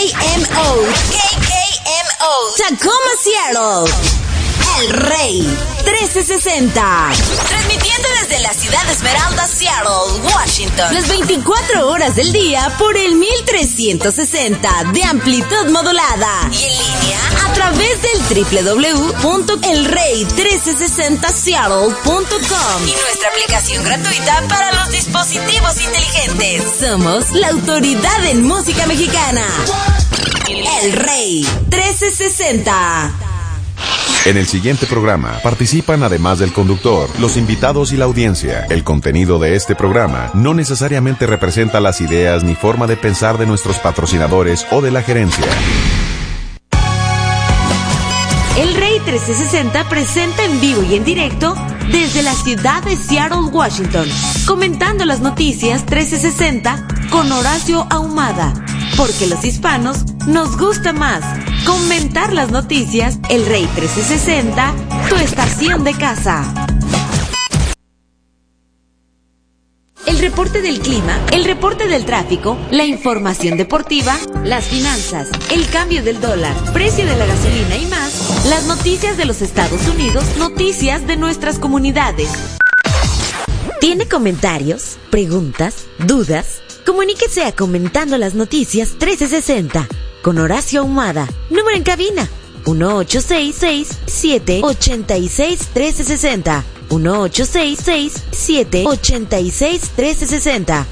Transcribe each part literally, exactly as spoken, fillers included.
M O. K K M O. Tacoma, Seattle. El Rey trescientos sesenta. Transmitiendo desde la ciudad de Esmeralda, Seattle, Washington. Las veinticuatro horas del día por el mil trescientos sesenta de amplitud modulada. Y en línea a través del doble u doble u doble u punto el rey trescientos sesenta seattle punto com. Y nuestra aplicación gratuita para los dispositivos inteligentes. Somos la autoridad en música mexicana. El Rey trescientos sesenta. En el siguiente programa participan, además del conductor, los invitados y la audiencia. El contenido de este programa no necesariamente representa las ideas ni forma de pensar de nuestros patrocinadores o de la gerencia. El Rey trescientos sesenta presenta en vivo y en directo desde la ciudad de Seattle, Washington, comentando las noticias trescientos sesenta con Horacio Ahumada. Porque los hispanos nos gusta más comentar las noticias. El Rey trescientos sesenta, tu estación de casa. El reporte del clima, el reporte del tráfico, la información deportiva, las finanzas, el cambio del dólar, precio de la gasolina y más, las noticias de los Estados Unidos, noticias de nuestras comunidades. ¿Tiene comentarios, preguntas, dudas? Comuníquese a Comentando las Noticias trescientos sesenta con Horacio Ahumada. Número en cabina uno ocho seis seis, siete ocho seis, uno tres seis cero. uno ocho seis seis, siete ocho seis, uno tres seis cero.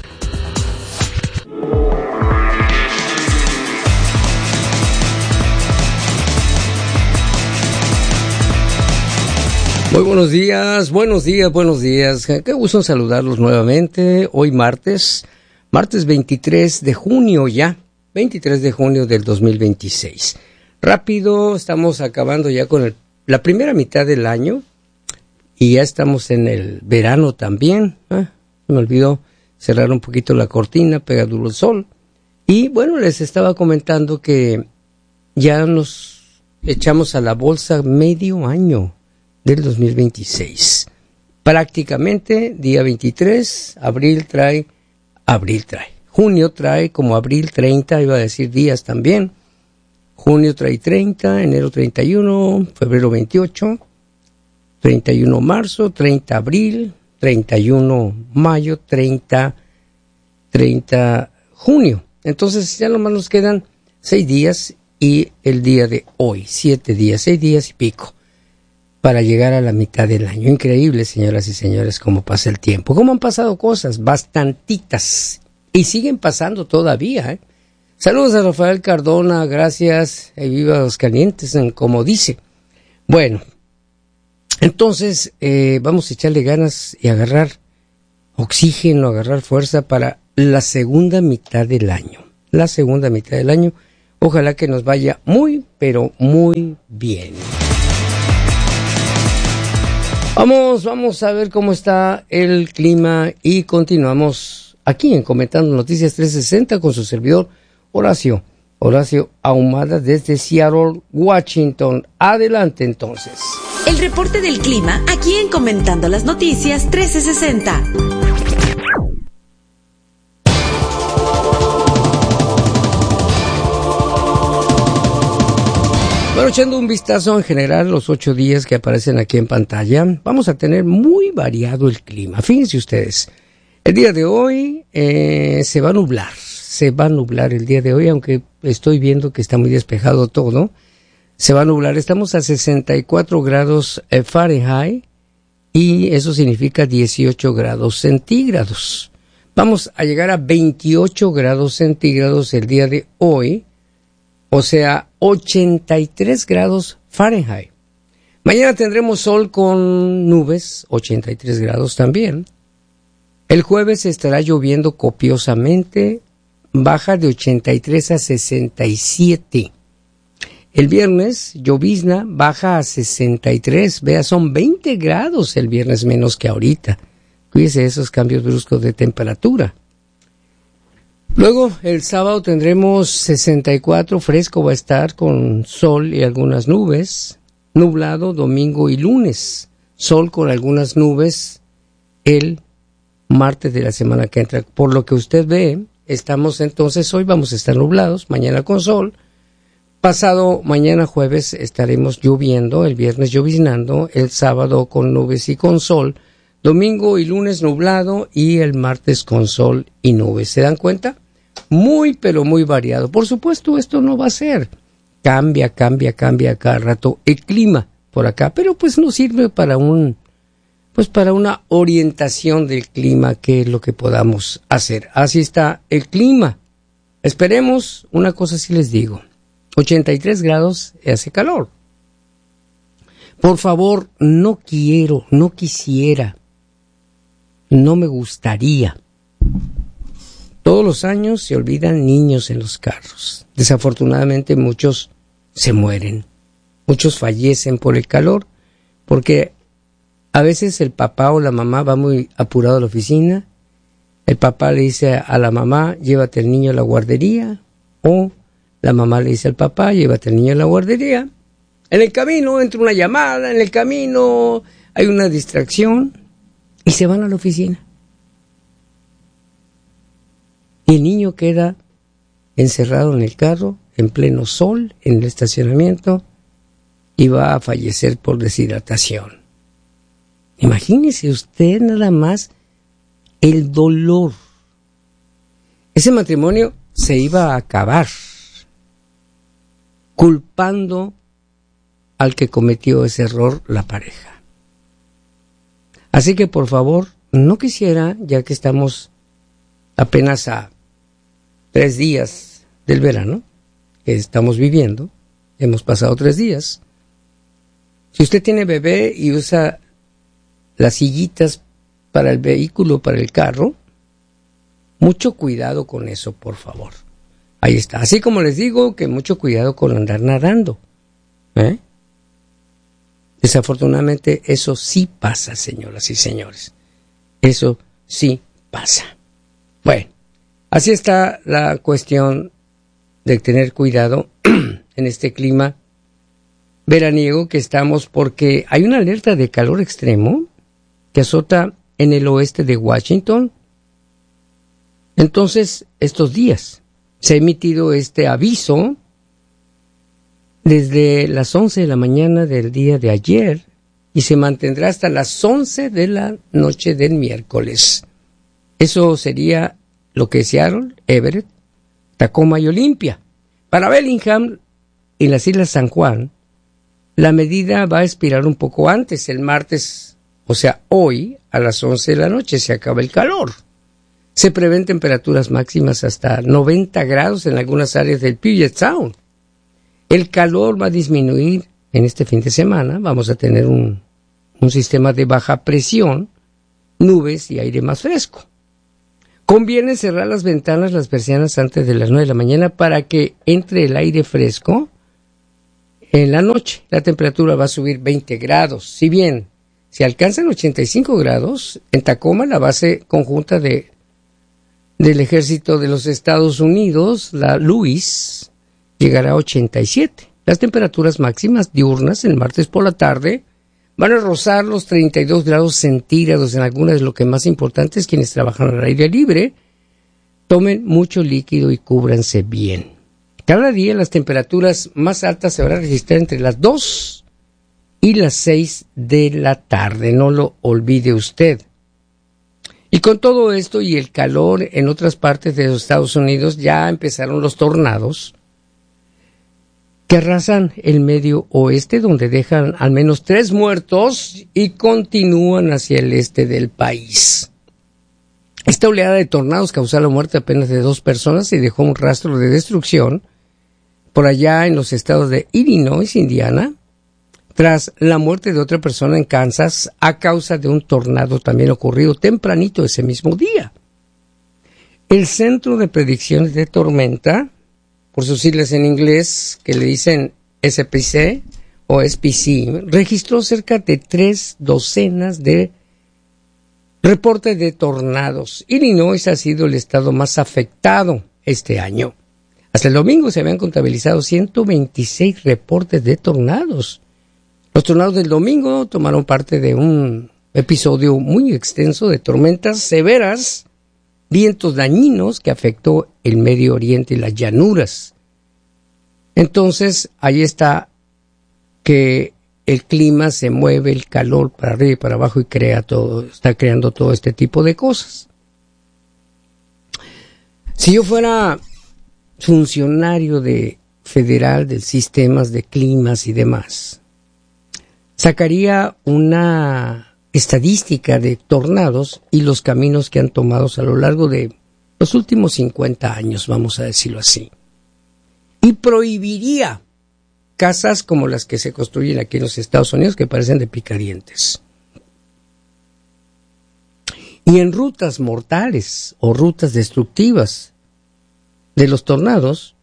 Muy buenos días, buenos días, buenos días. Qué gusto saludarlos nuevamente. Hoy martes, martes veintitrés de junio ya, veintitrés de junio del dos mil veintiséis. Rápido, estamos acabando ya con el, la primera mitad del año y ya estamos en el verano también. Ah, me olvidó cerrar un poquito la cortina, pega duro el sol. Y bueno, les estaba comentando que ya nos echamos a la bolsa medio año del dos mil veintiséis. Prácticamente, día veintitrés, abril trae, abril trae. Junio trae como abril treinta, iba a decir días también. Junio trae treinta, enero treinta y uno, febrero veintiocho, treinta y uno marzo, treinta abril, treinta y uno mayo, treinta, treinta junio. Entonces ya nomás nos quedan seis días y el día de hoy, siete días, seis días y pico, para llegar a la mitad del año. Increíble, señoras y señores, cómo pasa el tiempo. Cómo han pasado cosas, bastantitas. Y siguen pasando todavía, ¿eh? Saludos a Rafael Cardona, gracias. Y viva los calientes, como dice. Bueno, entonces eh, vamos a echarle ganas y agarrar oxígeno, agarrar fuerza para la segunda mitad del año. La segunda mitad del año. Ojalá que nos vaya muy, pero muy bien. Vamos, vamos a ver cómo está el clima y continuamos aquí en Comentando Noticias trescientos sesenta con su servidor Horacio, Horacio Ahumada desde Seattle, Washington. Adelante entonces. El reporte del clima aquí en Comentando las Noticias trescientos sesenta. Bueno, echando un vistazo en general los ocho días que aparecen aquí en pantalla, vamos a tener muy variado el clima. Fíjense ustedes, el día de hoy eh, se va a nublar, se va a nublar el día de hoy, aunque estoy viendo que está muy despejado todo, se va a nublar. Estamos a sesenta y cuatro grados Fahrenheit y eso significa dieciocho grados centígrados. Vamos a llegar a veintiocho grados centígrados el día de hoy, o sea, ochenta y tres grados Fahrenheit. Mañana tendremos sol con nubes, ochenta y tres grados también. El jueves estará lloviendo copiosamente, baja de ochenta y tres a sesenta y siete. El viernes, llovizna, baja a sesenta y tres. Vea, son veinte grados el viernes menos que ahorita. Cuídese esos cambios bruscos de temperatura. Luego, el sábado tendremos sesenta y cuatro, fresco va a estar con sol y algunas nubes. Nublado domingo y lunes, sol con algunas nubes el martes de la semana que entra. Por lo que usted ve, estamos entonces, hoy vamos a estar nublados, mañana con sol. Pasado mañana jueves estaremos lloviendo, el viernes lloviznando, el sábado con nubes y con sol, domingo y lunes nublado y el martes con sol y nubes. ¿Se dan cuenta? Muy, pero muy variado. Por supuesto, esto no va a ser. Cambia, cambia, cambia cada rato el clima por acá, pero pues nos sirve para un, pues para una orientación del clima, que es lo que podamos hacer. Así está el clima. Esperemos, una cosa sí les digo, ochenta y tres grados y hace calor. Por favor, no quiero, no quisiera, no me gustaría. Todos los años se olvidan niños en los carros. Desafortunadamente muchos se mueren, muchos fallecen por el calor, porque a veces el papá o la mamá va muy apurado a la oficina, el papá le dice a la mamá, llévate al niño a la guardería, o la mamá le dice al papá, llévate al niño a la guardería. En el camino entra una llamada, en el camino hay una distracción y se van a la oficina. Y el niño queda encerrado en el carro, en pleno sol, en el estacionamiento, y va a fallecer por deshidratación. Imagínese usted nada más el dolor. Ese matrimonio se iba a acabar culpando al que cometió ese error, la pareja. Así que por favor, no quisiera, ya que estamos apenas a tres días del verano que estamos viviendo, hemos pasado tres días. Si usted tiene bebé y usa las sillitas para el vehículo, para el carro, mucho cuidado con eso, por favor. Ahí está. Así como les digo que mucho cuidado con andar nadando. ¿Eh? Desafortunadamente eso sí pasa, señoras y señores. Eso sí pasa. Bueno, así está la cuestión de tener cuidado en este clima veraniego que estamos, porque hay una alerta de calor extremo que azota en el oeste de Washington. Entonces, estos días se ha emitido este aviso desde las once de la mañana del día de ayer y se mantendrá hasta las once de la noche del miércoles. Eso sería lo que es Seattle, Everett, Tacoma y Olympia. Para Bellingham y las Islas San Juan, la medida va a expirar un poco antes, el martes, o sea, hoy, a las once de la noche, se acaba el calor. Se prevén temperaturas máximas hasta noventa grados en algunas áreas del Puget Sound. El calor va a disminuir en este fin de semana. Vamos a tener un, un sistema de baja presión, nubes y aire más fresco. Conviene cerrar las ventanas, las persianas antes de las nueve de la mañana para que entre el aire fresco en la noche. La temperatura va a subir veinte grados. Si bien se alcanzan ochenta y cinco grados, en Tacoma, la base conjunta de, del ejército de los Estados Unidos, la Lewis, llegará a ochenta y siete. Las temperaturas máximas diurnas el martes por la tarde van a rozar los treinta y dos grados centígrados en algunas. De lo que más importante es quienes trabajan al aire libre, tomen mucho líquido y cúbranse bien. Cada día las temperaturas más altas se van a registrar entre las dos y las seis de la tarde, no lo olvide usted. Y con todo esto y el calor en otras partes de los Estados Unidos, ya empezaron los tornados que arrasan el medio oeste, donde dejan al menos tres muertos y continúan hacia el este del país. Esta oleada de tornados causó la muerte apenas de dos personas y dejó un rastro de destrucción por allá en los estados de Illinois, Indiana, tras la muerte de otra persona en Kansas a causa de un tornado también ocurrido tempranito ese mismo día. El Centro de Predicciones de Tormenta, por sus siglas en inglés, que le dicen S P C o S P C, registró cerca de tres docenas de reportes de tornados. Illinois ha sido el estado más afectado este año. Hasta el domingo se habían contabilizado ciento veintiséis reportes de tornados. Los tornados del domingo tomaron parte de un episodio muy extenso de tormentas severas vientos dañinos que afectó el Medio Oriente y las llanuras. Entonces, ahí está que el clima se mueve, el calor para arriba y para abajo y crea todo, está creando todo este tipo de cosas. Si yo fuera funcionario de federal de sistemas de climas y demás, sacaría una estadística de tornados y los caminos que han tomado a lo largo de los últimos cincuenta años, vamos a decirlo así, y prohibiría casas como las que se construyen aquí en los Estados Unidos, que parecen de picadientes. Y en rutas mortales o rutas destructivas de los tornados,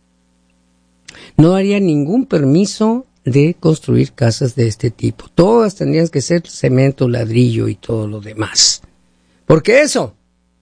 no haría ningún permiso de construir casas de este tipo. Todas tendrían que ser cemento, ladrillo y todo lo demás. Porque eso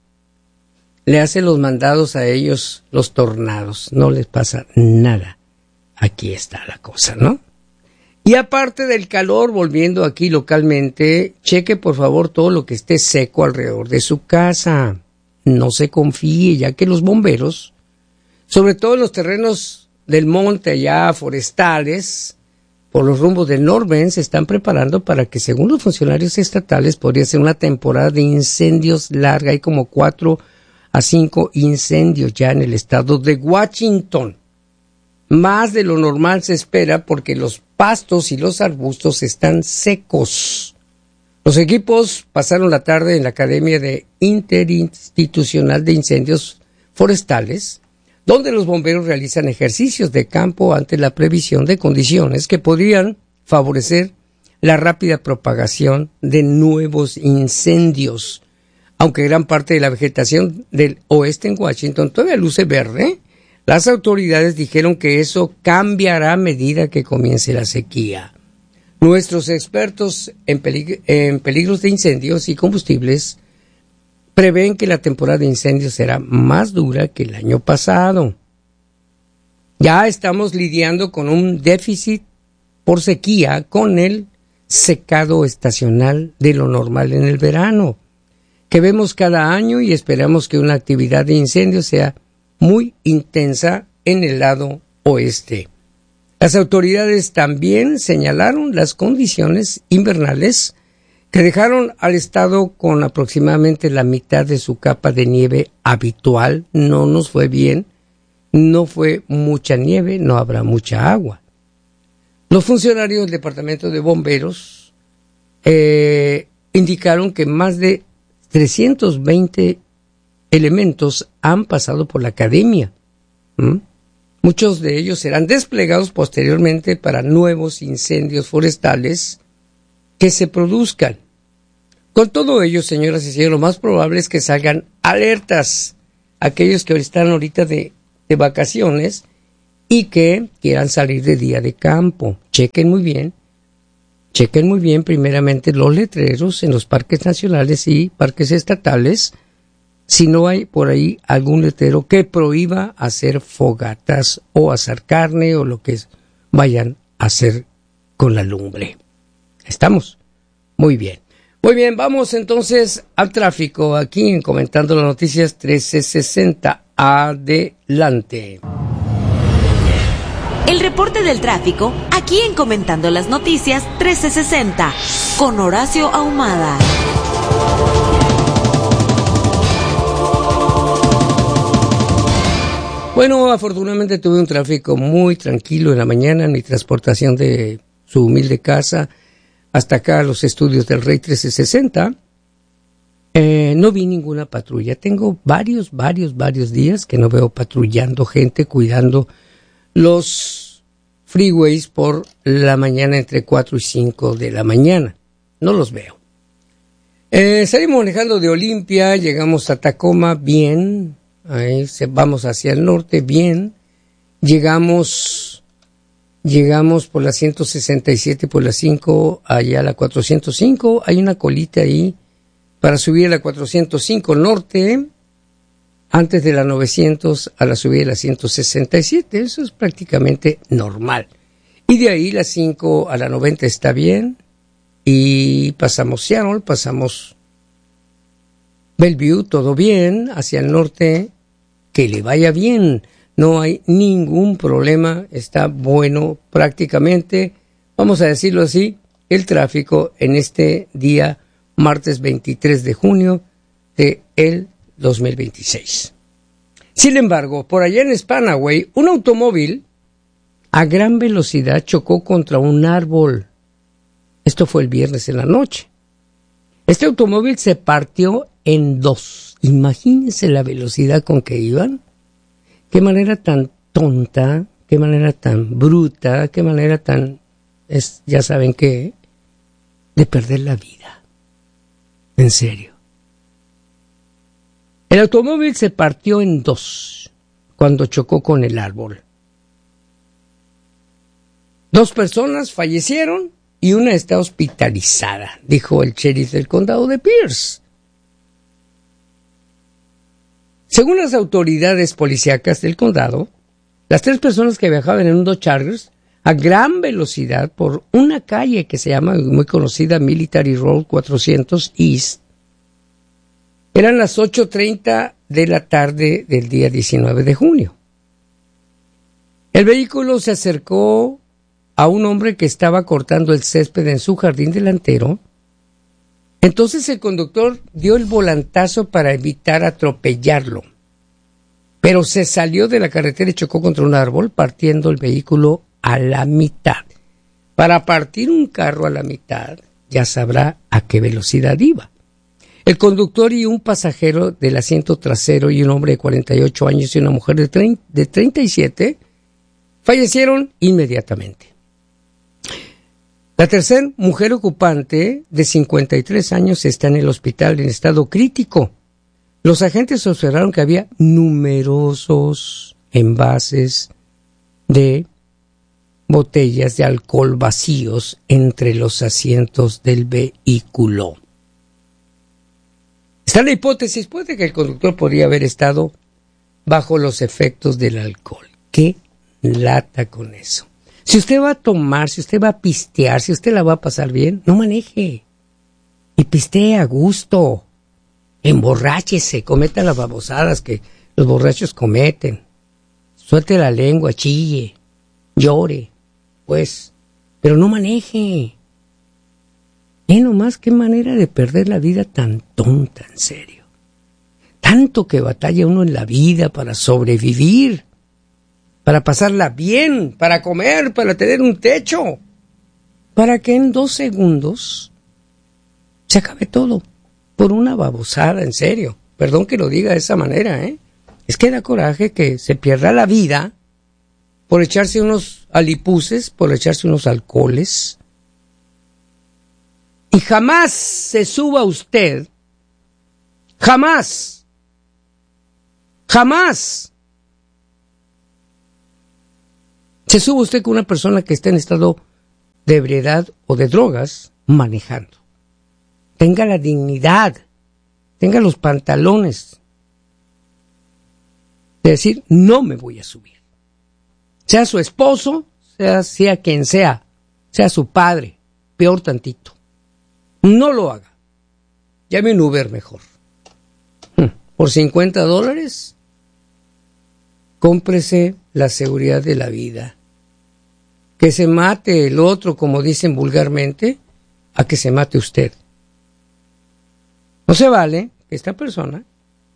le hace los mandados a ellos los tornados. No les pasa nada. Aquí está la cosa, ¿no? Y aparte del calor, volviendo aquí localmente, cheque por favor todo lo que esté seco alrededor de su casa. No se confíe, ya que los bomberos, sobre todo en los terrenos del monte allá, forestales, por los rumbos del Norben, se están preparando para que, según los funcionarios estatales, podría ser una temporada de incendios larga. Hay como cuatro a cinco incendios ya en el estado de Washington. Más de lo normal se espera porque los pastos y los arbustos están secos. Los equipos pasaron la tarde en la Academia de Interinstitucional de Incendios Forestales, donde los bomberos realizan ejercicios de campo ante la previsión de condiciones que podrían favorecer la rápida propagación de nuevos incendios. Aunque gran parte de la vegetación del oeste en Washington todavía luce verde, las autoridades dijeron que eso cambiará a medida que comience la sequía. Nuestros expertos en, pelig- en peligros de incendios y combustibles prevén que la temporada de incendios será más dura que el año pasado. Ya estamos lidiando con un déficit por sequía con el secado estacional de lo normal en el verano, que vemos cada año, y esperamos que una actividad de incendios sea muy intensa en el lado oeste. Las autoridades también señalaron las condiciones invernales que dejaron al estado con aproximadamente la mitad de su capa de nieve habitual. No nos fue bien, no fue mucha nieve, no habrá mucha agua. Los funcionarios del Departamento de Bomberos eh, indicaron que más de trescientos veinte elementos han pasado por la academia. ¿Mm? Muchos de ellos serán desplegados posteriormente para nuevos incendios forestales que se produzcan. Con todo ello, señoras y señores, lo más probable es que salgan alertas a aquellos que están ahorita de, de vacaciones y que quieran salir de día de campo. Chequen muy bien, chequen muy bien primeramente los letreros en los parques nacionales y parques estatales, si no hay por ahí algún letrero que prohíba hacer fogatas o asar carne o lo que vayan a hacer con la lumbre. ¿Estamos? Muy bien. Muy bien, vamos entonces al tráfico aquí en Comentando las Noticias trece sesenta. Adelante. El reporte del tráfico aquí en Comentando las Noticias trece sesenta con Horacio Ahumada. Bueno, afortunadamente tuve un tráfico muy tranquilo en la mañana en mi transportación de su humilde casa hasta acá a los estudios del Rey trece sesenta. Eh, no vi ninguna patrulla. Tengo varios, varios, varios días que no veo patrullando gente, cuidando los freeways por la mañana entre cuatro y cinco de la mañana. No los veo. Eh, salimos manejando de Olimpia, llegamos a Tacoma, bien. Ahí se, vamos hacia el norte, bien. Llegamos, llegamos por la ciento sesenta y siete, por la cinco, allá a la cuatrocientos cinco. Hay una colita ahí para subir a la cuatrocientos cinco norte, antes de la novecientos a la subida de la ciento sesenta y siete. Eso es prácticamente normal. Y de ahí la cinco a la noventa está bien. Y pasamos Seattle, pasamos Bellevue, todo bien. Hacia el norte, que le vaya bien. No hay ningún problema. Está bueno prácticamente. Vamos a decirlo así, el tráfico en este día, martes veintitrés de junio de el dos mil veintiséis. Sin embargo, por allá en Spanaway, un automóvil a gran velocidad chocó contra un árbol. Esto fue el viernes en la noche. Este automóvil se partió en dos. Imagínense la velocidad con que iban. Qué manera tan tonta, qué manera tan bruta, qué manera tan, es, ya saben qué, de perder la vida. En serio. El automóvil se partió en dos cuando chocó con el árbol. Dos personas fallecieron y una está hospitalizada, dijo el sheriff del condado de Pierce. Según las autoridades policíacas del condado, las tres personas que viajaban en un Dodge Charger a gran velocidad por una calle que se llama muy conocida Military Road cuatrocientos East, eran las ocho treinta de la tarde del día diecinueve de junio. El vehículo se acercó a un hombre que estaba cortando el césped en su jardín delantero. Entonces el conductor dio el volantazo para evitar atropellarlo, pero se salió de la carretera y chocó contra un árbol, partiendo el vehículo a la mitad. Para partir un carro a la mitad, ya sabrá a qué velocidad iba. El conductor y un pasajero del asiento trasero y un hombre de cuarenta y ocho años y una mujer de, treinta, de treinta y siete fallecieron inmediatamente. La tercera mujer ocupante de cincuenta y tres años está en el hospital en estado crítico. Los agentes observaron que había numerosos envases de botellas de alcohol vacíos entre los asientos del vehículo. Está la hipótesis, puede que el conductor podría haber estado bajo los efectos del alcohol. ¡Qué lata con eso! Si usted va a tomar, si usted va a pistear, si usted la va a pasar bien, no maneje. Y pistee a gusto. Emborráchese, cometa las babosadas que los borrachos cometen. Suelte la lengua, chille, llore, pues, pero no maneje. Y nomás qué manera de perder la vida tan tonta, en serio. Tanto que batalla uno en la vida para sobrevivir, para pasarla bien, para comer, para tener un techo, para que en dos segundos se acabe todo por una babosada, en serio. Perdón que lo diga de esa manera, ¿eh? Es que da coraje que se pierda la vida por echarse unos alipuses, por echarse unos alcoholes. Y jamás se suba usted, jamás, jamás se suba usted con una persona que esté en estado de ebriedad o de drogas manejando. Tenga la dignidad, tenga los pantalones de decir, no me voy a subir. Sea su esposo, sea, sea quien sea, sea su padre, peor tantito. No lo haga. Llame un Uber mejor. Por cincuenta dólares, cómprese la seguridad de la vida. Que se mate el otro, como dicen vulgarmente, a que se mate usted. No se vale que esta persona,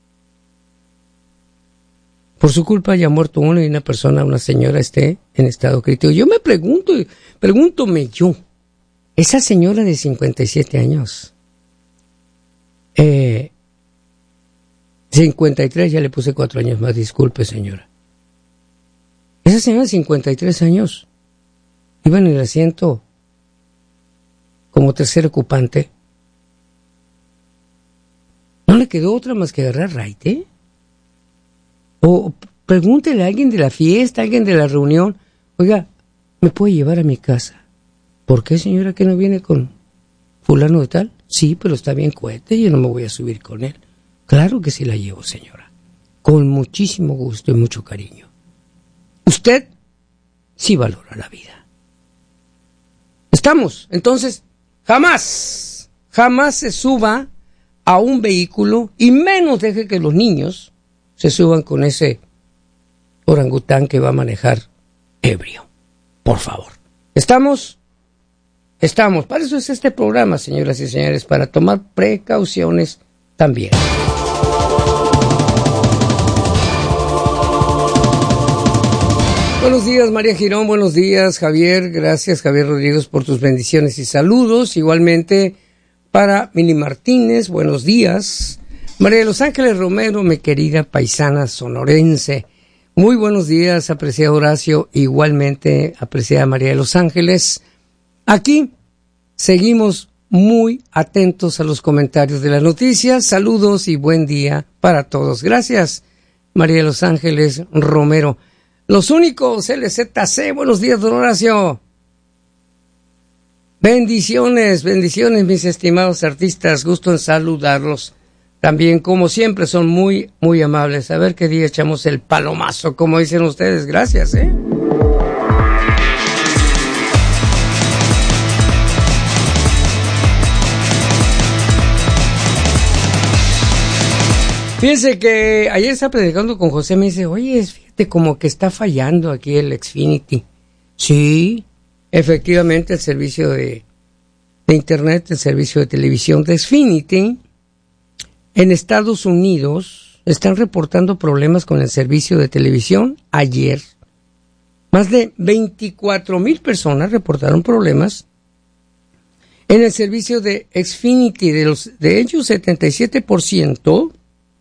por su culpa haya muerto uno y una persona, una señora, esté en estado crítico. Yo me pregunto, pregúntome yo, esa señora de cincuenta y siete años, eh, cincuenta y tres, ya le puse cuatro años más, disculpe señora. Esa señora de cincuenta y tres años iba en el asiento como tercer ocupante. ¿No le quedó otra más que agarrar raite? O pregúntele a alguien de la fiesta, a alguien de la reunión, oiga, ¿me puede llevar a mi casa? ¿Por qué, señora, que no viene con fulano de tal? Sí, pero está bien cohete, yo no me voy a subir con él. Claro que sí la llevo, señora. Con muchísimo gusto y mucho cariño. Usted sí valora la vida. ¿Estamos? Entonces, jamás, jamás se suba a un vehículo y menos deje que los niños se suban con ese orangután que va a manejar ebrio. Por favor. ¿Estamos? Estamos. Para eso es este programa, señoras y señores, para tomar precauciones también. Buenos días, María Girón. Buenos días, Javier. Gracias, Javier Rodríguez, por tus bendiciones y saludos. Igualmente para Mili Martínez. Buenos días. María de Los Ángeles Romero, mi querida paisana sonorense. Muy buenos días, apreciado Horacio. Igualmente, apreciada María de Los Ángeles. Aquí seguimos muy atentos a los comentarios de las noticias. Saludos y buen día para todos. Gracias, María de Los Ángeles Romero. Los únicos L Z C. Buenos días, don Horacio. Bendiciones, bendiciones, mis estimados artistas. Gusto en saludarlos. También, como siempre, son muy, muy amables. A ver qué día echamos el palomazo, como dicen ustedes. Gracias, ¿eh? Fíjense que ayer estaba predicando con José, me dice, oye, fíjate como que está fallando aquí el Xfinity. Sí, efectivamente el servicio de, de internet, el servicio de televisión de Xfinity, en Estados Unidos están reportando problemas con el servicio de televisión. Ayer, más de veinticuatro mil personas reportaron problemas en el servicio de Xfinity. De, los, de ellos, setenta y siete por ciento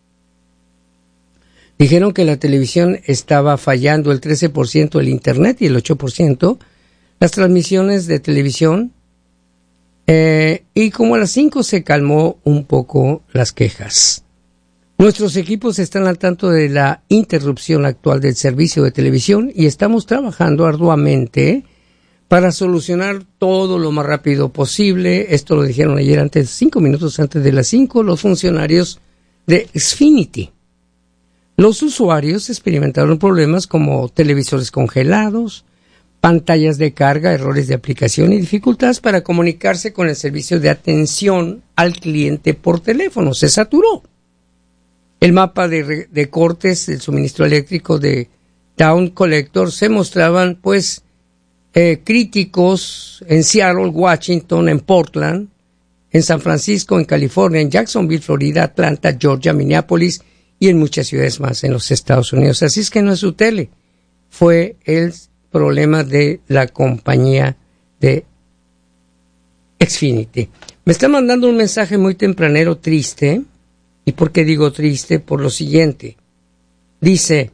dijeron que la televisión estaba fallando, el trece por ciento el internet y el ocho por ciento las transmisiones de televisión. Eh, y como a las cinco se calmó un poco las quejas. Nuestros equipos están al tanto de la interrupción actual del servicio de televisión y estamos trabajando arduamente para solucionar todo lo más rápido posible. Esto lo dijeron ayer, antes, cinco minutos antes de las cinco, los funcionarios de Xfinity. Los usuarios experimentaron problemas como televisores congelados, pantallas de carga, errores de aplicación y dificultades para comunicarse con el servicio de atención al cliente por teléfono. Se saturó. El mapa de, de cortes del suministro eléctrico de Town Collector se mostraban, pues, eh, críticos en Seattle, Washington, en Portland, en San Francisco, en California, en Jacksonville, Florida, Atlanta, Georgia, Minneapolis y en muchas ciudades más en los Estados Unidos. Así es que no es su tele, fue el problema de la compañía de Xfinity. Me está mandando un mensaje muy tempranero triste. ¿Y por qué digo triste? Por lo siguiente. Dice,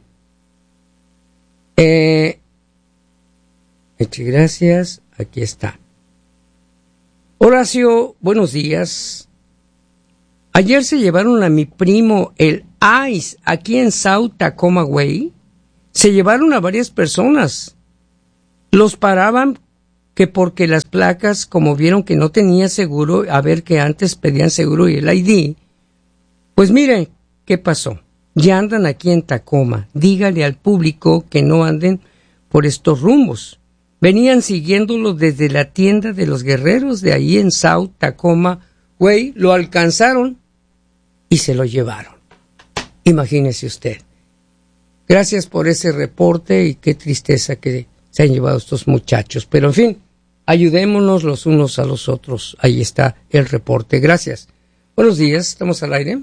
eh, muchas gracias, aquí está. Horacio, buenos días. Ayer se llevaron a mi primo el ICE aquí en South Tacoma Way. Se llevaron a varias personas. Los paraban que porque las placas, como vieron que no tenía seguro, a ver que antes pedían seguro y el I D. Pues miren, ¿qué pasó? Ya andan aquí en Tacoma. Dígale al público que no anden por estos rumbos. Venían siguiéndolo desde la tienda de los guerreros de ahí en South Tacoma Way. Lo alcanzaron y se lo llevaron. Imagínese usted. Gracias por ese reporte y qué tristeza que se han llevado estos muchachos. Pero en fin, ayudémonos los unos a los otros. Ahí está el reporte. Gracias. Buenos días, ¿estamos al aire?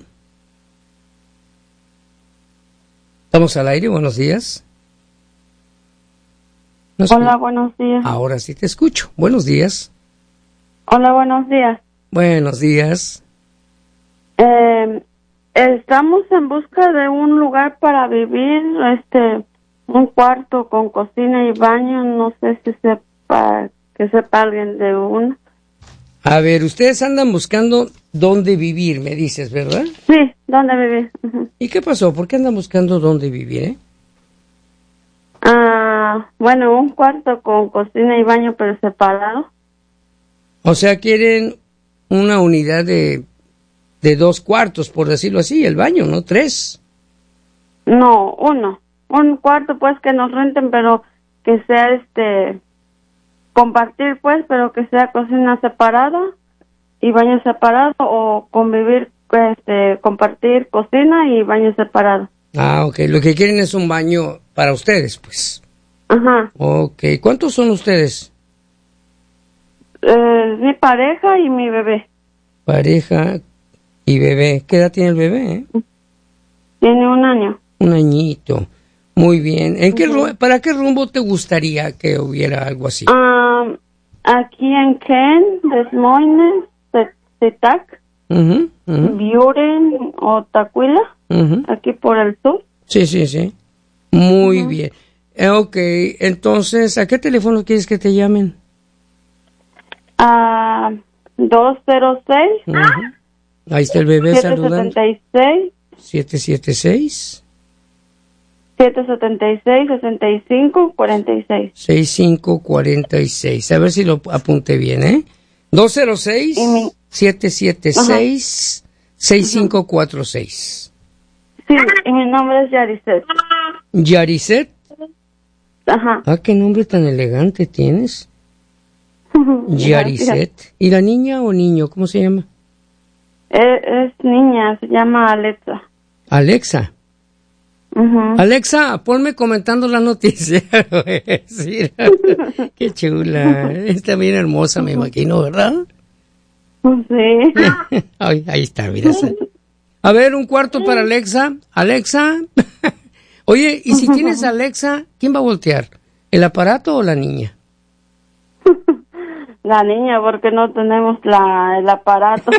¿Estamos al aire? Buenos días. ¿No Hola, buenos días. Ahora sí te escucho. Buenos días. Hola, buenos días. Buenos días. Eh, estamos en busca de un lugar para vivir, este, un cuarto con cocina y baño. No sé si sepa, que sepa alguien de uno. A ver, ustedes andan buscando dónde vivir, me dices, ¿verdad? Sí, dónde vivir. Uh-huh. ¿Y qué pasó? ¿Por qué andan buscando dónde vivir, eh? Ah, bueno, un cuarto con cocina y baño, pero separado. O sea, quieren una unidad de, de dos cuartos, por decirlo así, el baño, ¿no? Tres. No, uno. Un cuarto, pues, que nos renten, pero que sea, este, compartir, pues, pero que sea cocina separada y baño separado, o convivir este, compartir cocina y baño separado. Ah, ok. Lo que quieren es un baño para ustedes, pues. Ajá. Ok. ¿Cuántos son ustedes? Eh, mi pareja y mi bebé. Pareja y bebé. ¿Qué edad tiene el bebé? Eh? Tiene un año. Un añito. Muy bien. ¿En qué Uh-huh. ¿Para qué rumbo te gustaría que hubiera algo así? Um, aquí en Ken, Des Moines, Setac, Uh-huh, uh-huh. Buren o Tacuila, Uh-huh. aquí por el sur. Sí, sí, sí. Muy Uh-huh. bien. Eh, ok, entonces, ¿a qué teléfono quieres que te llamen? A dos cero seis, Uh-huh. Ahí está el bebé siete saludando. setenta y seis, siete siete seis, siete setenta y seis, sesenta y cinco, cuarenta y seis. seis cinco cuatro seis. A ver si lo apunté bien, ¿eh? dos cero seis, Y mi- siete siete seis, seis cinco cuatro seis. Sí, y mi nombre es Yaricet. Yaricet. Ajá. Ah, qué nombre tan elegante tienes. Yaricet. ¿Y la niña o niño? ¿Cómo se llama? Es, es niña, se llama Alexa. Alexa. Ujú. Alexa, ponme comentando la noticia. Sí. Qué chula. Está bien hermosa, me imagino, ¿verdad? Sí. Ay, ahí está, mira. A ver, un cuarto para Alexa. Alexa. Oye, y si tienes Alexa, ¿quién va a voltear? ¿El aparato o la niña? La niña, porque no tenemos la, el aparato.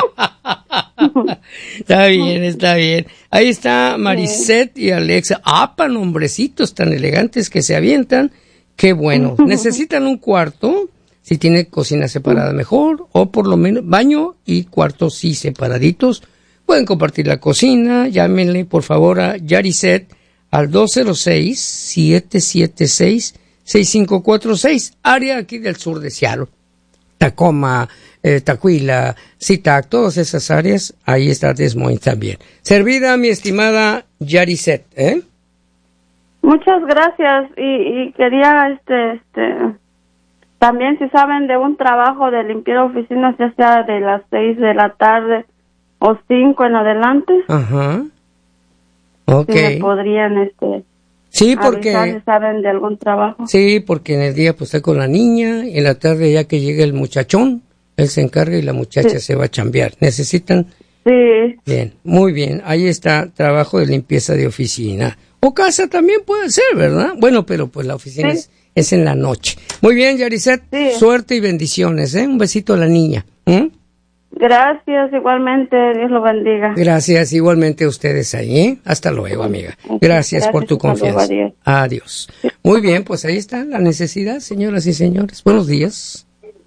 Está bien, está bien. Ahí está Maricet y Alexa. Ah, pa, nombrecitos tan elegantes que se avientan. Qué bueno. ¿Necesitan un cuarto? Si tiene cocina separada mejor, o por lo menos baño y cuartos sí separaditos. Pueden compartir la cocina. Llámenle por favor a Yaricet al dos cero seis, siete siete seis, seis cinco cuatro seis, área aquí del sur de Seattle. Tacoma, eh, Tacuila, Sitac, todas esas áreas, ahí está Des Moines también. Servida, mi estimada Yaricet, ¿eh? Muchas gracias. Y, y quería, este, este, también si saben de un trabajo de limpiar oficinas, ya sea de las seis de la tarde o cinco en adelante, Ajá. Ok. si me podrían, este, Sí, avisar porque... si saben de algún trabajo. Sí, porque en el día pues está con la niña, y en la tarde ya que llega el muchachón, él se encarga y la muchacha Sí. se va a chambear. ¿Necesitan? Sí. Bien, muy bien. Ahí está, trabajo de limpieza de oficina. O casa también puede ser, ¿verdad? Bueno, pero pues la oficina Sí. es, es en la noche. Muy bien, Yaricet, Sí. suerte y bendiciones, ¿eh? Un besito a la niña. ¿Mm? Gracias, igualmente, Dios lo bendiga. Gracias, igualmente a ustedes ahí, ¿eh? Hasta luego, amiga. Gracias, Gracias, por tu hasta luego, confianza. adiós. Adiós. Muy bien, pues ahí está la necesidad, señoras y señores. Buenos días.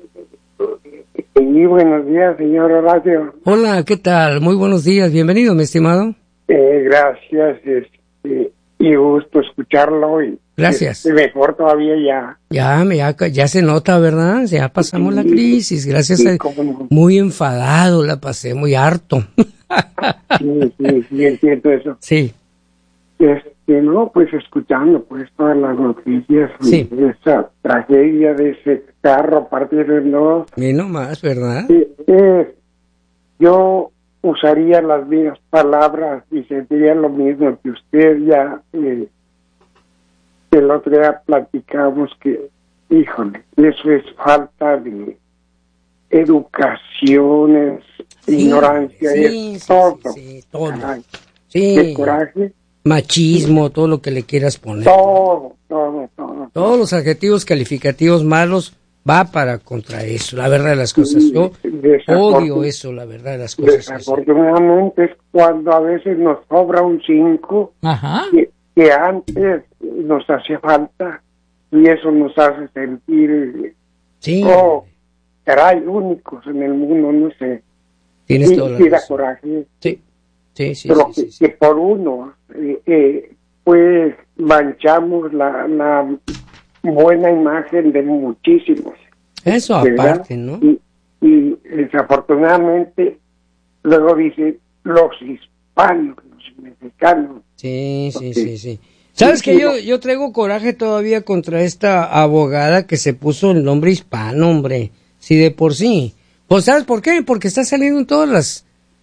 Sí, buenos días, señor Horacio. Hola, ¿qué tal? Muy buenos días. Bienvenido, mi estimado. Eh, gracias, este, y gusto escucharlo. Y, Gracias. Y mejor todavía ya. Ya, me- ya, ya se nota, ¿verdad? Ya pasamos la crisis, gracias Sí, a... cómo no. Muy enfadado la pasé, muy harto. Sí, sí, sí, entiendo eso. Sí, Este, no, pues escuchando pues todas las noticias Sí. de esa tragedia de ese carro partido en dos. y no más, ¿verdad? Eh, eh, yo usaría las mismas palabras y sentiría lo mismo que usted. Ya eh, el otro día platicamos que, híjole, eso es falta de educación, es Sí, ignorancia, sí, es sí, todo. sí, sí, todo. Caray, Sí, qué coraje, machismo, todo lo que le quieras poner. todo, todo, todo. Todos los adjetivos calificativos malos va para contra eso, la verdad de las cosas. Yo Desafortun- odio eso, la verdad de las cosas. Desafortunadamente es cuando a veces nos sobra un cinco Ajá. que, que antes nos hacía falta, y eso nos hace sentir, Sí, oh, caray, únicos en el mundo, no sé. tienes Sí, toda la sí da razón. coraje, Sí, sí, sí, pero sí, que, sí, sí. que por uno, eh, eh, pues manchamos la, la buena imagen de muchísimos. Eso ¿verdad? aparte, ¿no? Y, y desafortunadamente, luego dice los hispanos, los mexicanos. Sí, sí, Ok. sí, sí. ¿Sabes Sí, que sí, yo, no. yo traigo coraje todavía contra esta abogada que se puso el nombre hispano, hombre? Sí, de por sí. Pues, ¿sabes por qué? Porque está saliendo en todas las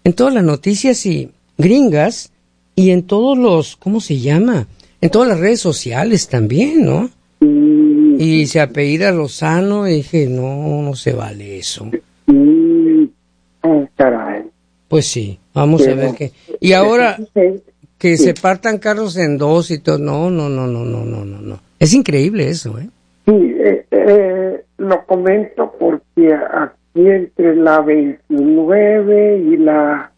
en todas las noticias y gringas y en todos los, ¿cómo se llama? En todas las redes sociales también, ¿no? Mm, Y se apellida Lozano y dije, no, no se vale eso. mm, oh, caray. Pues sí, vamos a ver qué. Y ahora que se partan carros en dos y todo, no, no, no, no, no, no, no, no. Es increíble eso, ¿eh? Sí, eh, eh, lo comento porque aquí entre la veintinueve y la...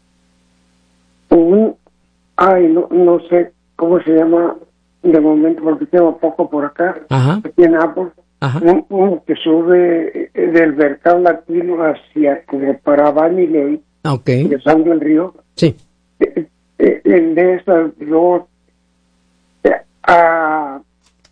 Un, ay, no, no sé cómo se llama de momento porque tengo poco por acá, Ajá. aquí en Apple, Ajá. un, un que sube eh, del mercado latino hacia como para Vanilley, Ok. cruzando el río. Sí. Eh, eh, el de esas dos eh, ah,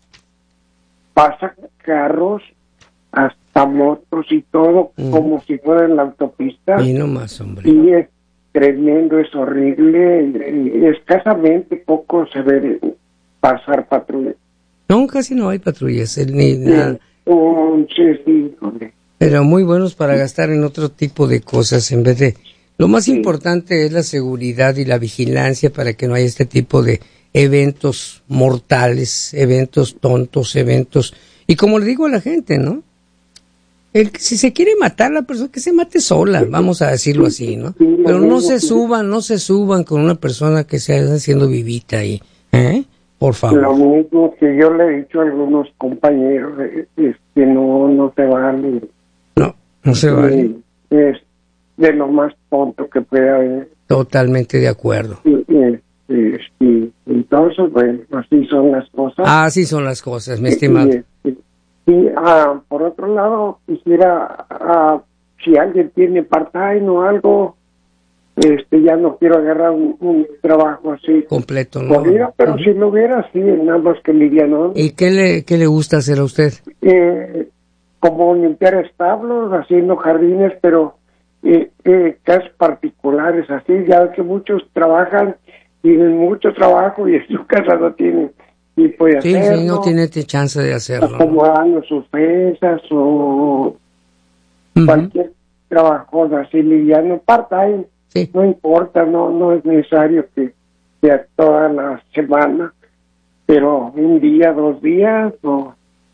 pasa carros hasta motos y todo Mm. como si fuera en la autopista Y no más, hombre. y es tremendo, es horrible y, y escasamente poco se ve pasar patrullas. No, casi no hay patrullas, eh, ni nada. Entonces, sí, hombre. Pero muy buenos para gastar en otro tipo de cosas en vez de... Lo más Sí. importante es la seguridad y la vigilancia para que no haya este tipo de eventos mortales, eventos tontos, eventos... Y como le digo a la gente, ¿no? El, si se quiere matar a la persona, que se mate sola, vamos a decirlo así, ¿no? Pero no se suban, no se suban con una persona que se anda haciendo vivita ahí, ¿eh? Por Lo favor. mismo que yo le he dicho a algunos compañeros eh, es que no, no se vale. No, no se vale. Es de lo más tonto que puede haber. Totalmente de acuerdo. Y, y, y, y entonces, bueno, así son las cosas. Así son las cosas, mi estimado. Y, y, y, ah, por otro lado, quisiera, ah, si alguien tiene part-time o algo, este, ya no quiero agarrar un, un trabajo así. Completo, ¿no? Podría, pero Ujú. si lo hubiera, sí, nada más que liviano. ¿Y qué le, qué le gusta hacer a usted? Eh, como limpiar establos, haciendo jardines, pero eh, eh, casas particulares, así, ya que muchos trabajan, tienen mucho trabajo y en su casa no tienen tiempo de Sí, hacerlo. sí, no tiene t- chance de hacerlo. ¿no? Acomodando sus mesas o Ujú. cualquier trabajo así liviano, part-time, Sí. no importa, no no es necesario que sea toda la semana, pero un día, dos días o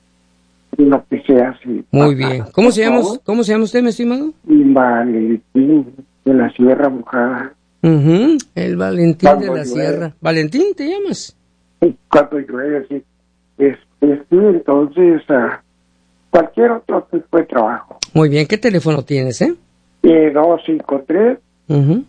lo que sea así. Muy bien. ¿Cómo se llama, cómo se llama usted, mi estimado? Valentín de la Sierra Mojada. Ujú, el Valentín de Cuando la llueve. Sierra. ¿Valentín te llamas? Cuando llueve así. Es, es, sí, entonces, ah, cualquier otro tipo de trabajo. Muy bien. ¿Qué teléfono tienes, eh? Eh, dos cinco tres Ujú,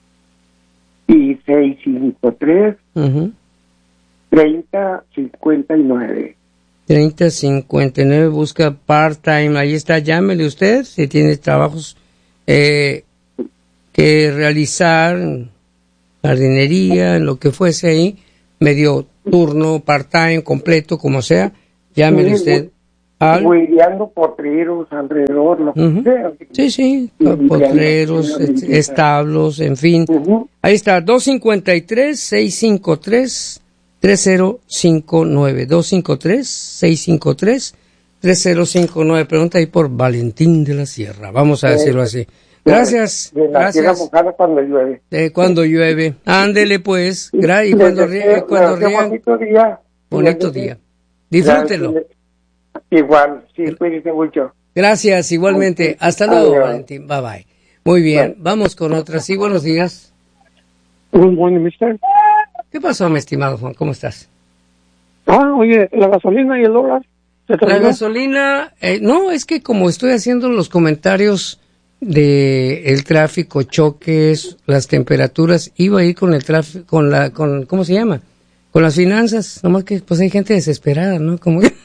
y seis cinco tres, ujú. treinta cincuenta y nueve. treinta cincuenta y nueve, busca part-time. Ahí está, llámele usted si tiene trabajos eh, que realizar, jardinería, en lo que fuese ahí, medio turno, part-time, completo, como sea, llámele Sí, usted al... Huileando potreros alrededor, lo que Ujú. sea. Sí, sí, Y potreros, limpiando, est- establos, en fin. Ujú. Ahí está, dos cinco tres, seis cinco tres, tres cero cinco nueve. dos cinco tres, seis cinco tres, tres cero cinco nueve. Pregunta ahí por Valentín de la Sierra. Vamos a decirlo así. Gracias, De la Sierra gracias. Mojada cuando llueve. Eh, cuando llueve. Ándele pues. Gra- y cuando Les rie- deseo- cuando les deseo riega, bonito día. bonito Les deseo- día. Disfrútelo. Gracias. Igual, sí, cuídense mucho. Gracias, igualmente. Hasta luego, Adiós. Valentín. Bye bye. Muy bien, Bye. vamos con otra. Sí, buenos días. Un buen mister. ¿Qué pasó, mi estimado Juan? ¿Cómo estás? Ah, oye, la gasolina y el dólar. ¿Se te La olvidó? gasolina, eh, no, es que como estoy haciendo los comentarios de el tráfico, choques, las temperaturas, iba a ir con el tráfico, con la, con, ¿cómo se llama? Con las finanzas, nomás que pues hay gente desesperada, ¿no? Como que...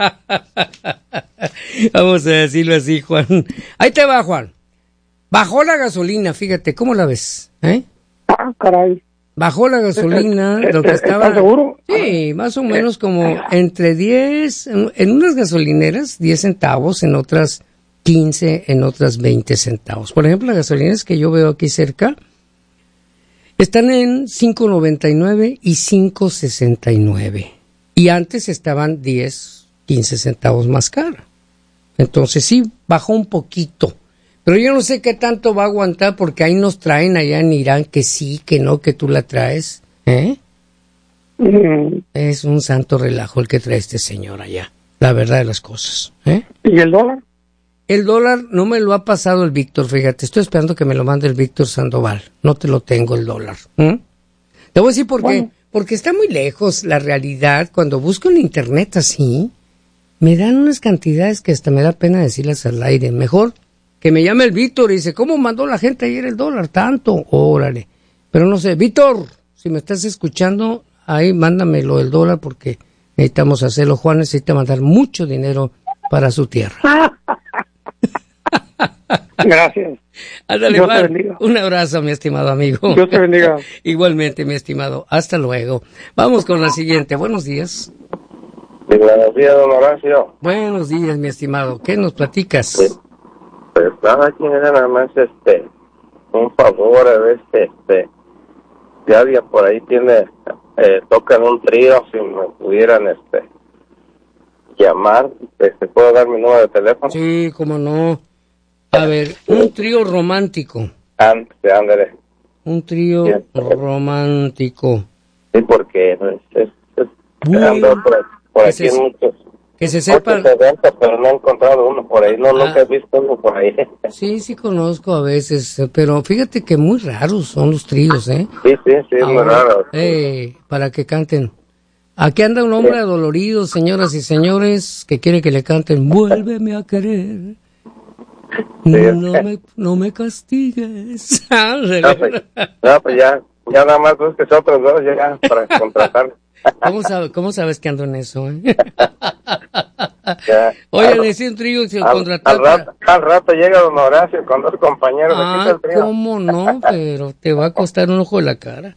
Vamos a decirlo así, Juan. Ahí te va, Juan. Bajó la gasolina, fíjate, ¿cómo la ves? ¿Eh? Ah, caray. Bajó la gasolina, lo que estaba... ¿Estás seguro? Sí, más o menos como entre diez, en, en unas gasolineras diez centavos, en otras quince, en otras veinte centavos. Por ejemplo, las gasolineras que yo veo aquí cerca están en cinco noventa y nueve y cinco sesenta y nueve. Y antes estaban diez, quince centavos más cara. Entonces sí, bajó un poquito. Pero yo no sé qué tanto va a aguantar porque ahí nos traen allá en Irán que sí, que no, que tú la traes. ¿Eh? Mm. Es un santo relajo el que trae este señor allá. La verdad de las cosas. ¿Eh? ¿Y el dólar? El dólar no me lo ha pasado el Víctor, fíjate. Estoy esperando que me lo mande el Víctor Sandoval. No te lo tengo el dólar. ¿Eh? Te voy a decir por qué. Bueno. Porque está muy lejos la realidad. Cuando busco en internet así, me dan unas cantidades que hasta me da pena decirlas al aire. Mejor que me llame el Víctor y dice, ¿cómo mandó la gente ayer el dólar tanto? Órale. Pero no sé, Víctor, si me estás escuchando, ahí mándamelo el dólar porque necesitamos hacerlo. Juan necesita mandar mucho dinero para su tierra. Gracias. Ándale, Dios Juan, te bendiga. Un abrazo, mi estimado amigo. Dios te bendiga. Igualmente, mi estimado. Hasta luego. Vamos con la siguiente. Buenos días. Buenos días, don Horacio. Buenos días, mi estimado. ¿Qué nos platicas? Pues, pues nada, aquí era nada más este, un favor, a ver si este, si alguien por ahí tiene, eh, tocan un trío, si me pudieran este, llamar, este, ¿puedo dar mi número de teléfono? Sí, cómo no. A ver, un trío romántico. Ándale, ándale. Un trío sí, romántico. Sí, porque es, es, es bueno, ando por, por aquí se, en muchos, que se sepa. muchos eventos, pero no he encontrado uno por ahí, no, ah, nunca he visto uno por ahí. Sí, sí conozco a veces, pero fíjate que muy raros son los tríos, ¿eh? Sí, sí, sí, es muy raro. Eh, para que canten. Aquí anda un hombre sí. adolorido, señoras y señores, que quiere que le canten Vuélveme a querer. Sí, no, me, no me castigues. no, pues, no, pues ya, ya nada más busques otros dos ya para contratar. ¿Cómo, sabe, ¿Cómo sabes que ando en eso? Eh? Oye, decía un trío que al, contratar. Al rato, para... al rato llega don Horacio con dos compañeros. Ah, aquí está el trío. ¿cómo no? Pero te va a costar un ojo de la cara.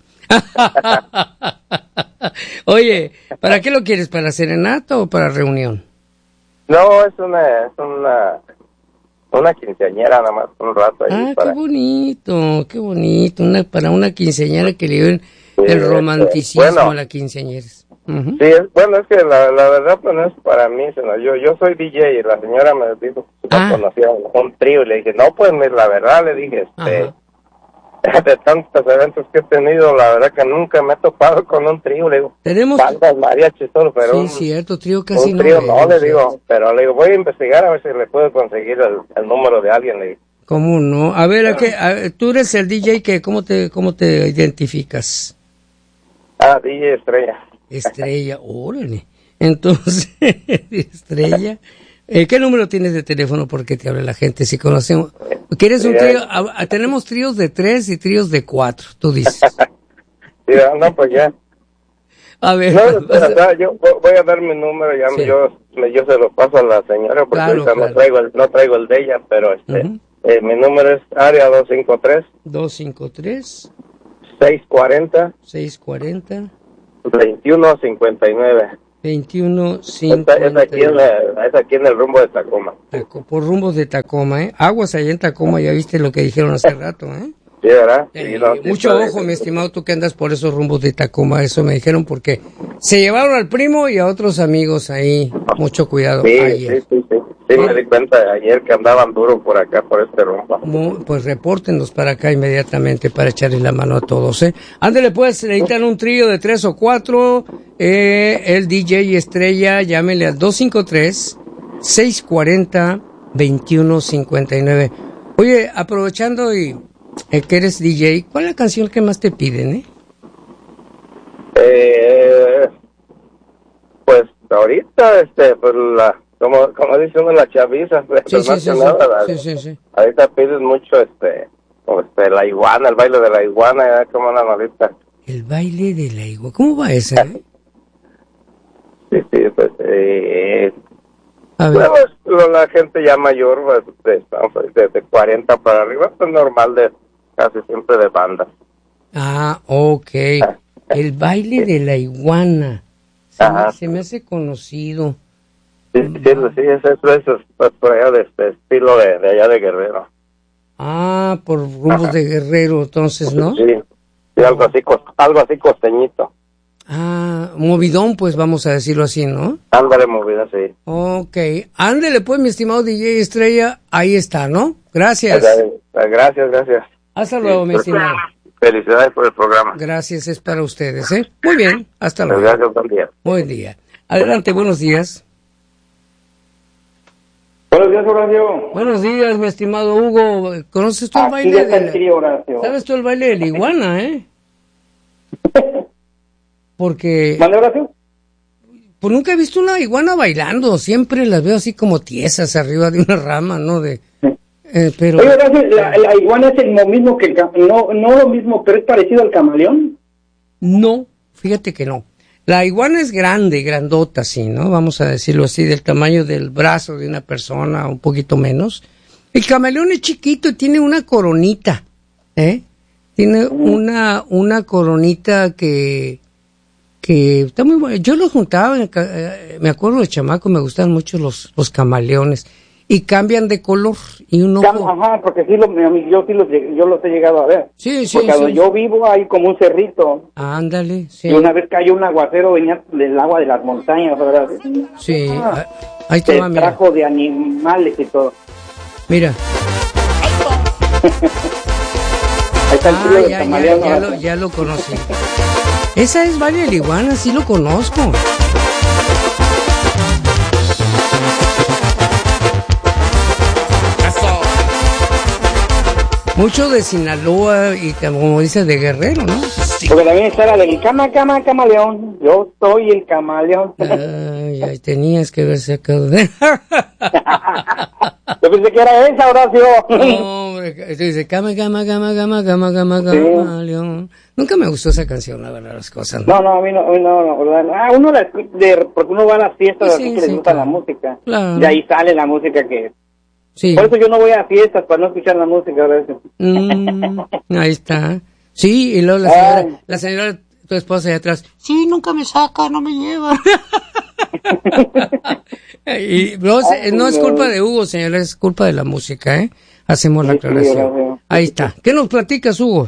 Oye, ¿para qué lo quieres? ¿Para serenata o para reunión? No, es una, es una, una quinceañera nada más, un rato ahí. Ah, para... qué bonito, qué bonito, una, para una quinceañera que le ven sí, el romanticismo este, bueno, a la quinceañera. Uh-huh. Sí, es, bueno, es que la, la verdad pues no es para mí, sino yo yo soy D J y la señora me dijo que ah. no conocía un trío y le dije, no, pues la verdad le dije, este... Ajá. De tantos eventos que he tenido, la verdad que nunca me he topado con un trío, le digo. Tenemos bandas, mariachis, todo, pero sí, un, cierto, trío casi un trío no, no, le digo, cierto. Pero le digo, voy a investigar a ver si le puedo conseguir el, el número de alguien, le digo. ¿Cómo no? A ver, ¿a qué, a, tú eres el D J que, ¿cómo te, cómo te identificas? Ah, D J Estrella. Estrella, órale. Entonces, Estrella, eh, ¿qué número tienes de teléfono porque te habla la gente? Si conocemos, ¿quieres sí, un trío? A, a, tenemos tríos de tres y tríos de cuatro, tú dices. Sí, no, pues ya. A ver. No, no, o sea, yo voy a dar mi número, ya sí. yo, yo se lo paso a la señora porque claro, ahorita claro. no traigo el, no traigo el de ella, pero este, uh-huh. eh, mi número es área dos cinco tres. dos cinco tres. seis cuarenta. seis cuarenta. veintiuno cincuenta y nueve. veintiuno cincuenta y nueve. Es aquí, en la, es aquí en el rumbo de Tacoma. Por rumbos de Tacoma, ¿eh? Aguas allá en Tacoma, ya viste lo que dijeron hace rato, ¿eh? Sí, ¿verdad? Eh, sí, no, sí, mucho ojo, mi estimado, tú que andas por esos rumbos de Tacoma, eso me dijeron porque se llevaron al primo y a otros amigos ahí. Mucho cuidado. Sí, ayer. sí, sí, sí. Sí, me di cuenta ayer que andaban duro por acá, por este rumbo. Pues repórtenos para acá inmediatamente para echarle la mano a todos, ¿eh? Ándale, pues, necesitan un trío de tres o cuatro, eh, el D J Estrella, llámele al dos cinco tres, seis cuarenta, veintiuno cincuenta y nueve. Oye, aprovechando y eh, que eres D J, ¿cuál es la canción que más te piden, eh? Eh, pues ahorita, este, pues la... Como, como dice uno, la chaviza, sí, sí, sí, nada, la, sí, sí, sí. ahorita piden mucho, este, como este, la iguana, el baile de la iguana, ¿eh? Como una novita. El baile de la iguana, ¿cómo va ese? Eh? sí, sí, pues, eh, a ver. Bueno, la gente ya mayor, pues, de, de cuarenta para arriba, pues normal, de casi siempre de banda. Ah, ok, el baile de la iguana, se, me, se me hace conocido. Sí, sí, sí, es eso, eso es por allá de este estilo de, de allá de Guerrero. Ah, por rumbos de Guerrero, entonces, ¿no? Sí, sí, algo así, algo así costeñito. Ah, movidón, pues vamos a decirlo así, ¿no? Ándale, movida, sí. Ok, ándale pues, mi estimado D J Estrella, ahí está, ¿no? Gracias. Gracias, gracias. Hasta luego, sí, mi estimado. Felicidades por el programa. Gracias, es para ustedes, ¿eh? Muy bien, hasta luego. Gracias, buen día. Buen día. Adelante, buenos días. Buenos días, Horacio. Buenos días, mi estimado Hugo. ¿Conoces tú el Aquí baile está de el trío, Horacio. ¿Sabes tú el baile de la iguana, eh? Porque... ¿Mande, Horacio? Pues nunca he visto una iguana bailando. Siempre las veo así como tiesas arriba de una rama, ¿no? De... Eh, pero... Oye, Horacio, la, la iguana es lo mismo que el... No, no lo mismo, pero es parecido al camaleón. No, fíjate que no. La iguana es grande, grandota, sí, ¿no? Vamos a decirlo así, del tamaño del brazo de una persona, un poquito menos. El camaleón es chiquito y tiene una coronita, ¿eh? Tiene una, una coronita que, que está muy buena. Yo lo juntaba, me acuerdo de chamaco, me gustan mucho los, los camaleones. Y cambian de color y un ojo... Ajá, porque sí, lo, yo sí los, yo los he llegado a ver. Sí, sí, porque sí. donde yo vivo hay como un cerrito. Ándale, sí. Y una vez cayó un aguacero, venía del agua de las montañas, ¿verdad? Sí, ah, ahí te va, se mira. trajo de animales y todo. Mira. Ahí está el trío Ah, del ya, camaleón, ya, ya, ¿no? lo, ya lo conocí. Esa es Valle de la Iguana, sí lo conozco. Mucho de Sinaloa y como dices de Guerrero, ¿no? Porque también está la del cama, cama, camaleón. Yo soy el camaleón. Ay, ay, tenías que haber sacado de... Yo pensé que era esa, Horacio. No, hombre, dice cama, cama, cama, cama, cama, cama, camaleón. Nunca me gustó esa canción, la verdad, las cosas. No, no, a mí no, a mí no, no, ¿verdad? Ah, uno la escucha, de, porque uno va a las fiestas, Sí, así sí, que les sí, gusta claro. la música. Claro. De ahí sale la música que... Sí. Por eso yo no voy a fiestas, para no escuchar la música, Horacio. Mm, ahí está. Sí, y luego la señora, Ay. la señora, tu esposa allá atrás, sí, nunca me saca, no me lleva. y no, Ay, no es no. culpa de Hugo, señora, es culpa de la música, ¿eh? Hacemos la Sí, sí, aclaración. Horacio. Ahí está. ¿Qué nos platicas, Hugo?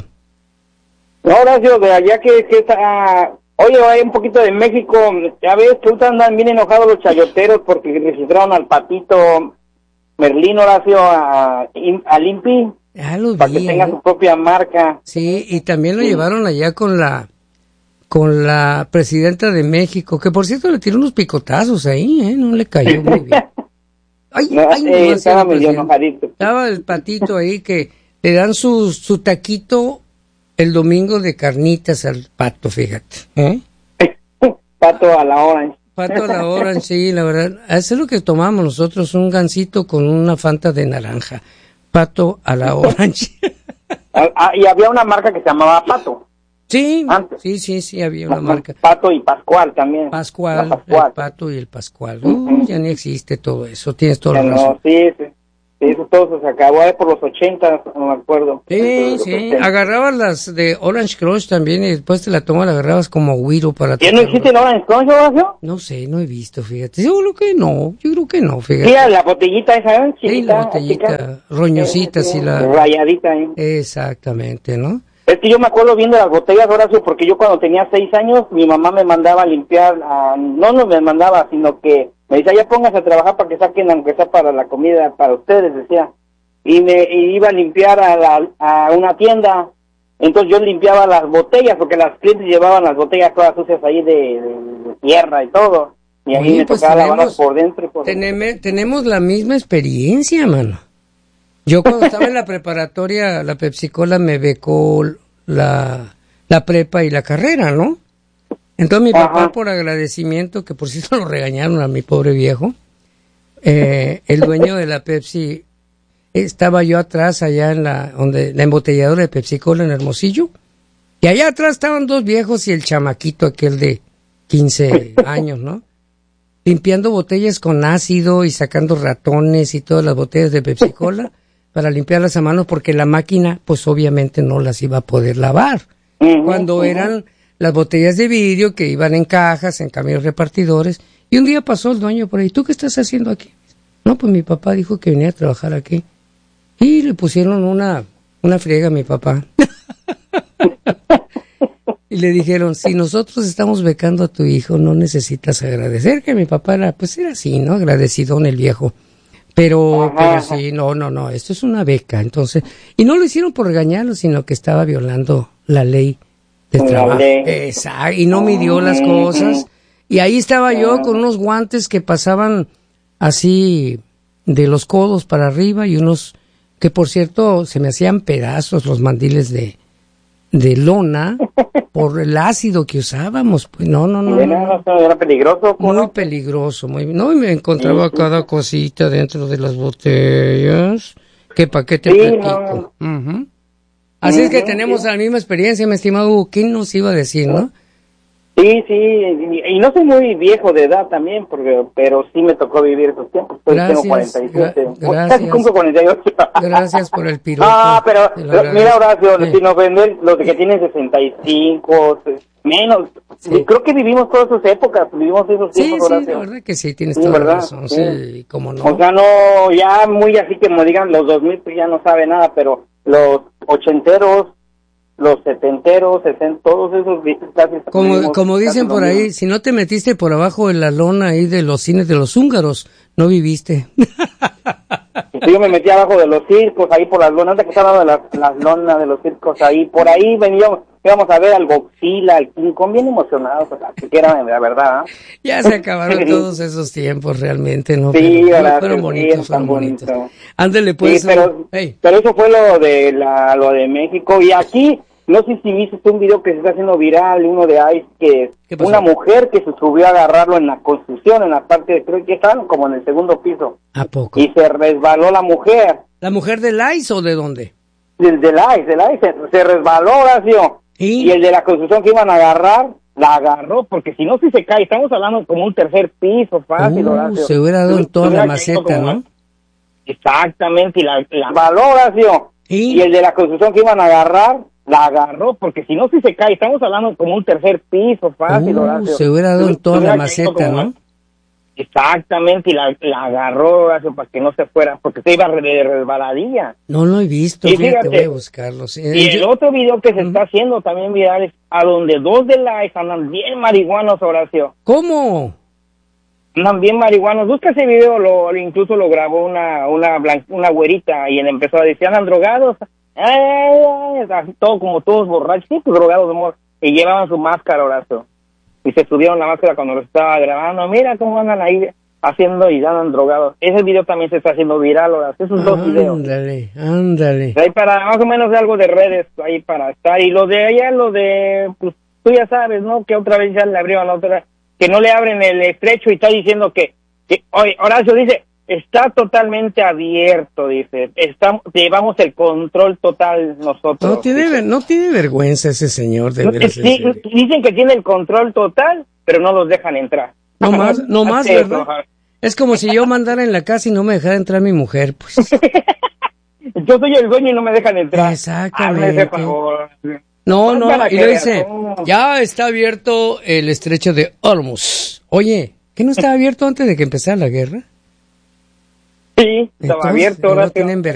No, Horacio, de allá que, que está... Oye, hay un poquito de México. Ya ves que ahorita andan bien enojados los chayoteros porque registraron al patito Merlín, Horacio, a, a Limpi. Ya lo Para que vi, tenga ¿eh? su propia marca. Sí, y también lo llevaron allá con la con la presidenta de México, que por cierto le tiró unos picotazos ahí, ¿eh? No le cayó muy bien. Ay, No, ay, eh, nomás estaba era medio presidente. enojadito. Estaba el patito ahí que le dan su, su taquito el domingo de carnitas al pato, fíjate. ¿Eh? Pato a la hora. Pato a la hora, sí, la verdad. Eso es lo que tomamos nosotros, un gansito con una Fanta de naranja. Pato a la orange. Ah, ah, y había una marca que se llamaba Pato. Sí, Antes. sí, sí, sí, había una marca. Pato y Pascual también. Pascual, La Pascual. el pato y el Pascual. Uh, ya ni existe todo eso, tienes toda Ya la no, razón. sí, sí. Sí, eso todo se acabó ahí por los ochenta, no me acuerdo. Sí, Los sí, ochenta. agarrabas las de Orange Crush también y después te la tomas, la agarrabas como güiro para... ¿Ya no tocarlo. existe el Orange Crunch, Horacio? No sé, no he visto, fíjate. Seguro que no, yo creo que no, fíjate. Sí, la botellita esa, ¿eh? Sí, Chiquita, la botellita, chica. roñosita, Sí, sí, sí, la... rayadita, ¿eh? Exactamente, ¿no? Es que yo me acuerdo bien de las botellas, Horacio, porque yo cuando tenía seis años, mi mamá me mandaba a limpiar, a, no no me mandaba, sino que me decía, ya póngase a trabajar para que saquen, aunque sea para la comida, para ustedes, decía. Y me y iba a limpiar a, la, a una tienda, entonces yo limpiaba las botellas, porque las clientes llevaban las botellas todas sucias ahí de, de, de tierra y todo. Y a mí Oye, me pues tocaba tenemos- lavarlas por dentro y por Teneme- tenemos la misma experiencia, mano. Yo cuando estaba en la preparatoria, la Pepsi-Cola me becó la, la prepa y la carrera, ¿no? Entonces mi papá, Ajá. por agradecimiento, que por cierto lo regañaron a mi pobre viejo, eh, el dueño de la Pepsi, estaba yo atrás, allá en la, donde, la embotelladora de Pepsi-Cola en Hermosillo, y allá atrás estaban dos viejos y el chamaquito aquel de quince años, ¿no? Limpiando botellas con ácido y sacando ratones y todas las botellas de Pepsi-Cola para limpiarlas a mano porque la máquina pues obviamente no las iba a poder lavar. Ujú, Cuando ujú. eran las botellas de vidrio que iban en cajas, en camiones repartidores, y un día pasó el dueño por ahí, ¿tú qué estás haciendo aquí? No, pues mi papá dijo que venía a trabajar aquí. Y le pusieron una, una friega a mi papá. Y le dijeron, si nosotros estamos becando a tu hijo, no necesitas agradecer, que mi papá era, pues era así, ¿no? Agradecido en el viejo. Pero, pero sí, no, no, no, esto es una beca, entonces, y no lo hicieron por regañarlo, sino que estaba violando la ley de trabajo. Exacto, y no midió las cosas, y ahí estaba yo con unos guantes que pasaban así de los codos para arriba y unos que, por cierto, se me hacían pedazos los mandiles de, de lona por el ácido que usábamos. Pues no, no, no. ¿Era, era peligroso? Muy no? peligroso, muy no, y me encontraba sí, sí. cada cosita dentro de las botellas. ¿Qué pa' qué te sí, platico? No. Uh-huh. Así uh-huh, es que tenemos sí. la misma experiencia, mi estimado Hugo. ¿Quién nos iba a decir, no? Sí, sí, y, y no soy muy viejo de edad también, porque pero sí me tocó vivir esos tiempos. Pues gracias, tengo cuarenta y siete. Gra- casi cumplo cuarenta y ocho. Gracias por el piropo. Ah, pero, pero mira, Horacio, sí. sin ofender, los que tienen sesenta y cinco, menos. Sí. Creo que vivimos todas esas épocas, vivimos esos tiempos, sí, Horacio. Sí, la verdad que sí, tienes sí, toda la razón, sí, sí cómo no. O sea, no, ya muy así que me digan los dos mil, pues ya no sabe nada, pero los ochenteros, los setenteros, sesenta, todos esos casi como mismos, como dicen por ahí, si no te metiste por abajo de la lona ahí de los cines de los húngaros, no viviste. Sí, yo me metí abajo de los circos, ahí por las lonas, de que estaba de las, las lonas de los circos, ahí por ahí veníamos, íbamos a ver al Godzilla, al King Kong, bien emocionados, o sea, que era la verdad. ¿eh? Ya se acabaron todos esos tiempos realmente, ¿no? Sí, pero, verdad, fueron sí, bonitos, fueron bonitos. Ándale pues. Sí, pero, hey. pero eso fue lo de la, lo de México, y aquí, no sé si viste un video que se está haciendo viral, uno de Ice, que una mujer que se subió a agarrarlo en la construcción, en la parte de, creo que estaban como en el segundo piso. ¿A poco? Y se resbaló la mujer. ¿La mujer del Ice o de dónde? Del, del Ice, del Ice, se, se resbaló, Horacio. ¿Y? y el de la construcción que iban a agarrar, la agarró, porque si no, si se cae, estamos hablando como un tercer piso, fácil, uh, Horacio. Se hubiera dado en toda la maceta, ¿no? Exactamente, y la, la resbaló, Horacio. ¿Y? y el de la construcción que iban a agarrar, la agarró, porque si no, si se cae, estamos hablando como un tercer piso, fácil, uh, Horacio. Se hubiera dado en toda la maceta, ¿no? Exactamente, y la, la agarró, Horacio, para que no se fuera, porque se iba de resbaladilla. No lo he visto, y fíjate, fíjate, voy a buscarlo. Sí. Y el otro video que se uh-huh. está haciendo también viral es a donde dos de la andan bien marihuanos, Horacio. ¿Cómo? Andan bien marihuanos. Busca ese video, lo, incluso lo grabó una una blan, una güerita y él empezó a decir, andan drogados. Ay, ay, ay, todo como todos borrachos, sí, pues drogados, amor. Y llevaban su máscara, Horacio. Y se subieron la máscara cuando lo estaba grabando. Mira cómo andan ahí haciendo y andan drogados. Ese video también se está haciendo viral, Horacio. Esos dos videos. Ándale, ándale. Ahí para más o menos de algo de redes, ahí para estar. Y lo de allá, lo de, pues tú ya sabes, ¿no? Que otra vez ya le abrieron la otra, que no le abren el estrecho y está diciendo que, que oye, Horacio dice, está totalmente abierto, dice, estamos, llevamos el control total nosotros. No tiene, no tiene vergüenza ese señor, de no, veras. Sí, dicen que tiene el control total, pero no los dejan entrar. No más, no más, ¿verdad? Es como si yo mandara en la casa y no me dejara entrar mi mujer, pues. Yo soy el dueño y no me dejan entrar. Exactamente. Hazme ese favor. No, no, y lo dice, ya está abierto el estrecho de Hormuz. Oye, ¿qué no estaba abierto antes de que empezara la guerra? Sí, estaba Entonces, abierto. No tienen